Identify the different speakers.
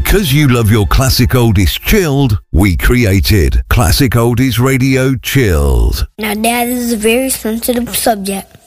Speaker 1: Because you love your classic oldies chilled, we created Classic Oldies Radio Chilled.
Speaker 2: Now, Dad, this is a very sensitive subject.